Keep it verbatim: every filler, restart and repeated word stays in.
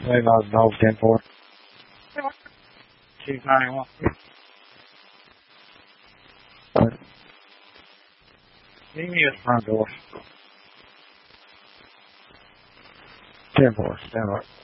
Say about Nov ten four. Chief ninety-one. Right. Meet me at the front door. ten four, stand by.